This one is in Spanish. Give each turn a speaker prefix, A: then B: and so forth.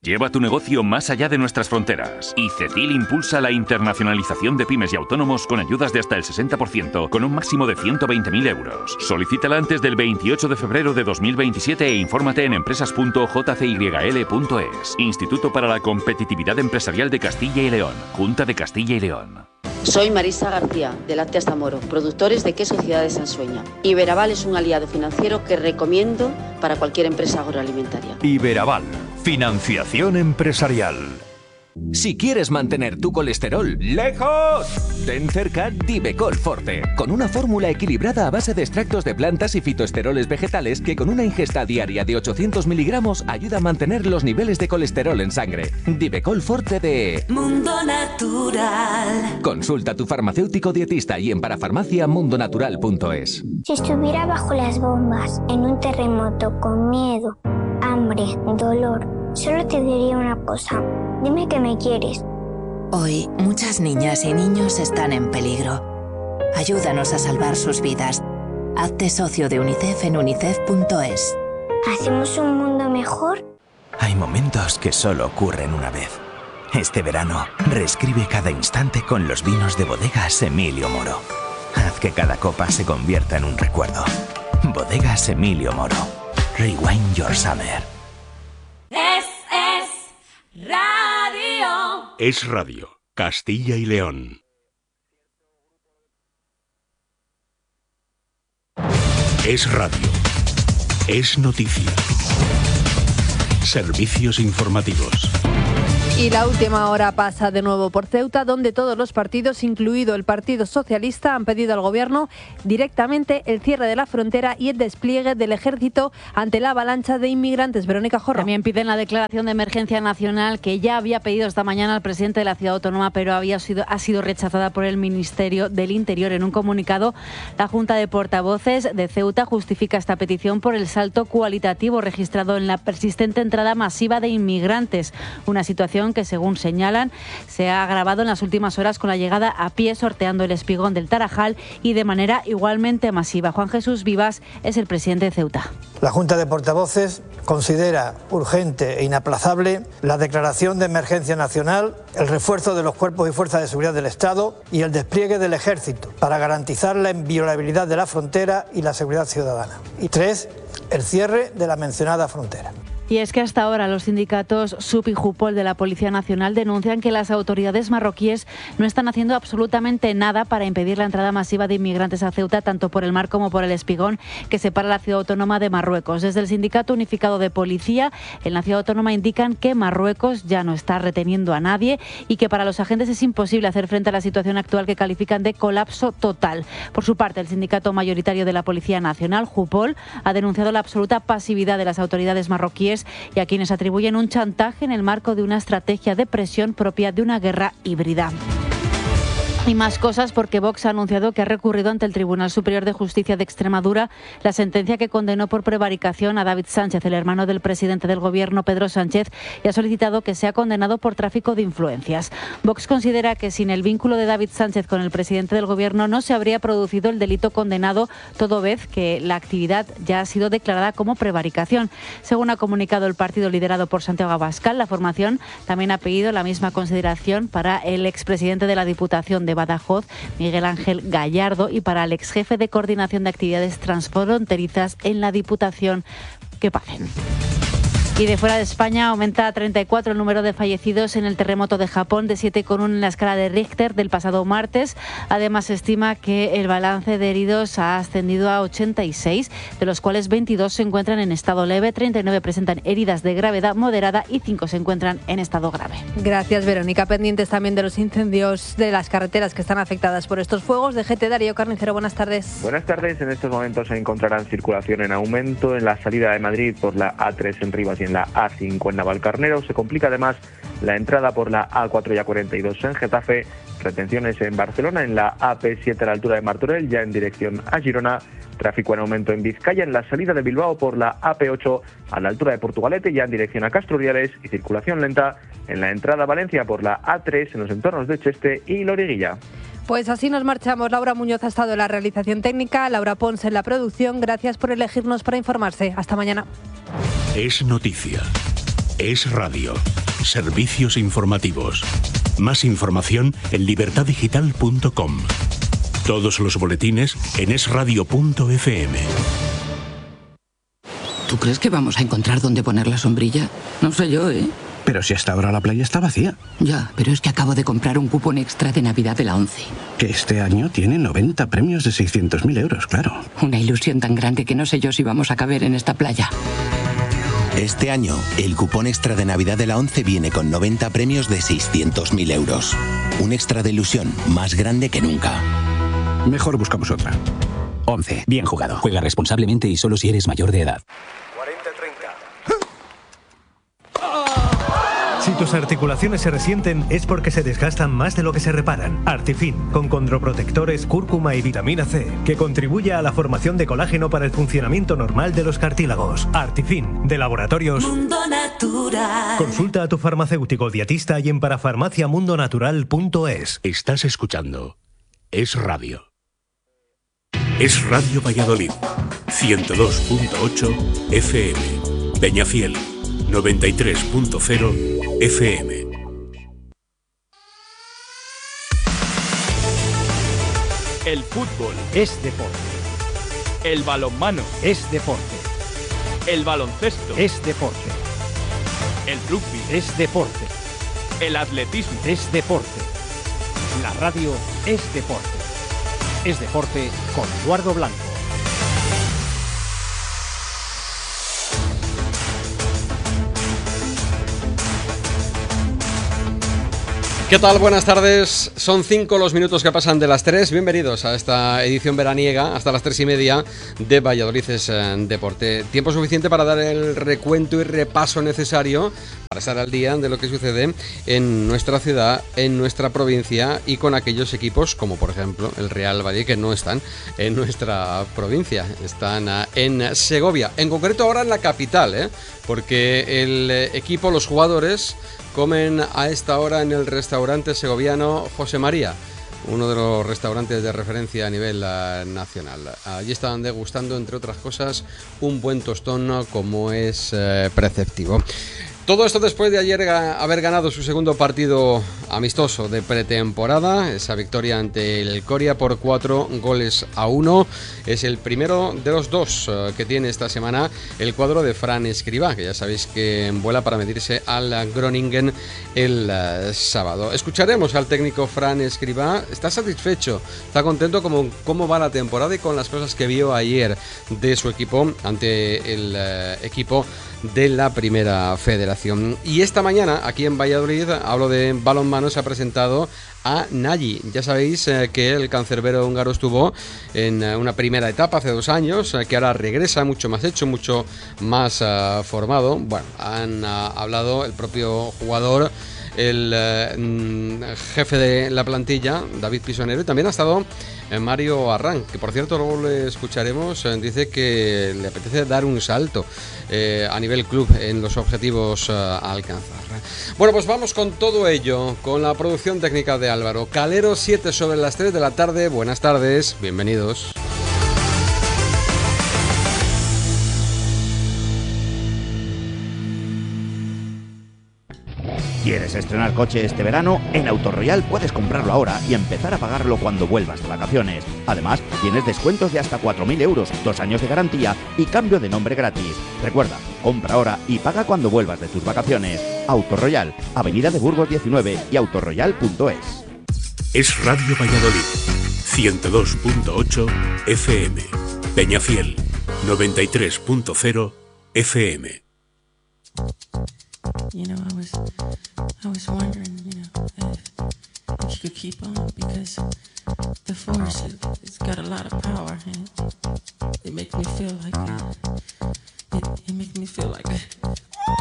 A: Lleva tu negocio más allá de nuestras fronteras. Y Cecil impulsa la internacionalización de pymes y autónomos con ayudas de hasta el 60%, con un máximo de 120.000 euros. Solicítala antes del 28 de febrero de 2027 e infórmate en empresas.jcyl.es. Instituto para la Competitividad Empresarial de Castilla y León. Junta de Castilla y León.
B: Soy Marisa García, de Lácteas Zamoro, productores de queso Ciudad de Sansueña. Iberaval es un aliado financiero que recomiendo para cualquier empresa agroalimentaria.
C: Iberaval, financiación empresarial.
D: Si quieres mantener tu colesterol lejos, ten cerca Divecol Forte, con una fórmula equilibrada a base de extractos de plantas y fitoesteroles vegetales que con una ingesta diaria de 800 miligramos ayuda a mantener los niveles de colesterol en sangre. Divecol Forte de
E: Mundo Natural.
D: Consulta a tu farmacéutico dietista y en parafarmaciamundonatural.es.
F: Si estuviera bajo las bombas, en un terremoto, con miedo, hambre, dolor, solo te diría una cosa. Dime que me quieres.
E: Hoy, muchas niñas y niños están en peligro. Ayúdanos a salvar sus vidas. Hazte socio de UNICEF en unicef.es.
F: ¿Hacemos un mundo mejor?
G: Hay momentos que solo ocurren una vez. Este verano, reescribe cada instante con los vinos de Bodegas Emilio Moro. Haz que cada copa se convierta en un recuerdo. Bodegas Emilio Moro. Rewind your summer.
E: Radio.
C: Es Radio, Castilla y León. Es radio. Es noticia. Servicios informativos.
H: Y la última hora pasa de nuevo por Ceuta, donde todos los partidos, incluido el Partido Socialista, han pedido al Gobierno directamente el cierre de la frontera y el despliegue del ejército ante la avalancha de inmigrantes. Verónica Jorro.
I: También piden la declaración de emergencia nacional que ya había pedido esta mañana el presidente de la ciudad autónoma, pero ha sido rechazada por el Ministerio del Interior. En un comunicado, la Junta de Portavoces de Ceuta justifica esta petición por el salto cualitativo registrado en la persistente entrada masiva de inmigrantes, una situación que, según señalan, se ha agravado en las últimas horas con la llegada a pie sorteando el espigón del Tarajal y de manera igualmente masiva. Juan Jesús Vivas es el presidente de Ceuta.
J: La Junta de Portavoces considera urgente e inaplazable la declaración de emergencia nacional, el refuerzo de los cuerpos y fuerzas de seguridad del Estado y el despliegue del ejército para garantizar la inviolabilidad de la frontera y la seguridad ciudadana. Y 3, el cierre de la mencionada frontera.
I: Y es que hasta ahora los sindicatos SUP y JUPOL de la Policía Nacional denuncian que las autoridades marroquíes no están haciendo absolutamente nada para impedir la entrada masiva de inmigrantes a Ceuta, tanto por el mar como por el espigón que separa la ciudad autónoma de Marruecos. Desde el Sindicato Unificado de Policía en la ciudad autónoma indican que Marruecos ya no está reteniendo a nadie y que para los agentes es imposible hacer frente a la situación actual que califican de colapso total. Por su parte, el sindicato mayoritario de la Policía Nacional, JUPOL, ha denunciado la absoluta pasividad de las autoridades marroquíes y a quienes atribuyen un chantaje en el marco de una estrategia de presión propia de una guerra híbrida. Y más cosas porque Vox ha anunciado que ha recurrido ante el Tribunal Superior de Justicia de Extremadura la sentencia que condenó por prevaricación a David Sánchez, el hermano del presidente del Gobierno, Pedro Sánchez, y ha solicitado que sea condenado por tráfico de influencias. Vox considera que sin el vínculo de David Sánchez con el presidente del Gobierno no se habría producido el delito condenado, toda vez que la actividad ya ha sido declarada como prevaricación. Según ha comunicado el partido liderado por Santiago Abascal, la formación también ha pedido la misma consideración para el expresidente de la Diputación de Badajoz, Miguel Ángel Gallardo, y para el exjefe de coordinación de actividades transfronterizas en la Diputación, que paguen. Y de fuera de España aumenta a 34 el número de fallecidos en el terremoto de Japón de 7,1 en la escala de Richter del pasado martes. Además, se estima que el balance de heridos ha ascendido a 86, de los cuales 22 se encuentran en estado leve, 39 presentan heridas de gravedad moderada y 5 se encuentran en estado grave.
H: Gracias, Verónica. Pendientes también de los incendios de las carreteras que están afectadas por estos fuegos. DGT, Darío Carnicero, buenas tardes.
K: Buenas tardes. En estos momentos se encontrarán circulación en aumento en la salida de Madrid por la A3 en Rivas y en la A5 en Navalcarnero. Se complica además la entrada por la A4 y A42 en Getafe, retenciones en Barcelona en la AP7 a la altura de Martorell, ya en dirección a Girona, tráfico en aumento en Vizcaya en la salida de Bilbao por la AP8 a la altura de Portugalete, ya en dirección a Castruriales, y circulación lenta en la entrada a Valencia por la A3 en los entornos de Cheste y Loriguilla.
H: Pues así nos marchamos. Laura Muñoz ha estado en la realización técnica, Laura Pons en la producción. Gracias por elegirnos para informarse. Hasta mañana.
C: Es noticia. Es Radio. Servicios informativos. Más información en libertaddigital.com. Todos los boletines en esradio.fm.
L: ¿Tú crees que vamos a encontrar dónde poner la sombrilla? No sé yo, ¿eh?
M: Pero si hasta ahora la playa está vacía.
L: Ya, pero es que acabo de comprar un cupón extra de Navidad de la ONCE.
M: Que este año tiene 90 premios de 600.000 euros, claro.
L: Una ilusión tan grande que no sé yo si vamos a caber en esta playa.
N: Este año, el cupón extra de Navidad de la ONCE viene con 90 premios de 600.000 euros. Un extra de ilusión más grande que nunca.
M: Mejor buscamos otra.
O: ONCE. Bien jugado. Juega responsablemente y solo si eres mayor de edad.
P: 40-30. Si tus articulaciones se resienten es porque se desgastan más de lo que se reparan. Artifin, con condroprotectores, cúrcuma y vitamina C, que contribuye a la formación de colágeno para el funcionamiento normal de los cartílagos. Artifin, de Laboratorios
Q: Mundo Natural.
P: Consulta a tu farmacéutico dietista y en parafarmaciamundonatural.es.
C: Estás escuchando Es Radio. Es Radio Valladolid, 102.8 FM. Peñafiel, 93.0 FM.
R: El fútbol es deporte. El balonmano es deporte. El baloncesto es deporte. El rugby es deporte. El atletismo es deporte. La radio es deporte. Es deporte con Eduardo Blanco.
S: ¿Qué tal? Buenas tardes. Son 5 los minutos que pasan de las 3. Bienvenidos a esta edición veraniega hasta las 3:30 de Valladolid es Deporte. Tiempo suficiente para dar el recuento y repaso necesario para estar al día de lo que sucede en nuestra ciudad, en nuestra provincia y con aquellos equipos como por ejemplo el Real Valladolid que no están en nuestra provincia, están en Segovia, en concreto ahora en la capital, porque el equipo, los jugadores comen a esta hora en el restaurante segoviano José María, uno de los restaurantes de referencia a nivel nacional. Allí estaban degustando, entre otras cosas, un buen tostón como es preceptivo. Todo esto después de ayer haber ganado su segundo partido amistoso de pretemporada, esa victoria ante el Coria por 4-1. Es el primero de los dos que tiene esta semana el cuadro de Fran Escribá, que ya sabéis que vuela para medirse al Groningen el sábado. Escucharemos al técnico Fran Escribá. Está satisfecho, está contento con cómo va la temporada y con las cosas que vio ayer de su equipo ante el equipo de la Primera Federación. Y esta mañana aquí en Valladolid, hablo de balonmano, se ha presentado a Nagy. Ya sabéis que el cancerbero húngaro estuvo en una primera etapa hace 2 años, que ahora regresa mucho más hecho, mucho más formado. Bueno, han hablado el propio jugador, el jefe de la plantilla, David Pisonero, y también ha estado Mario Arran, que por cierto luego le escucharemos, dice que le apetece dar un salto a nivel club en los objetivos a alcanzar. Bueno, pues vamos con todo ello, con la producción técnica de Álvaro Calero, 7 sobre las 3 de la tarde. Buenas tardes, bienvenidos.
T: ¿Quieres estrenar coche este verano? En Autoroyal puedes comprarlo ahora y empezar a pagarlo cuando vuelvas de vacaciones. Además, tienes descuentos de hasta 4.000 euros, 2 años de garantía y cambio de nombre gratis. Recuerda, compra ahora y paga cuando vuelvas de tus vacaciones. Autoroyal, Avenida de Burgos 19 y autoroyal.es.
C: Es Radio Valladolid, 102.8 FM. Peñafiel, 93.0 FM.
Q: You know, I was wondering, if you could keep on, because the force, it's got a lot of power, and it makes me feel like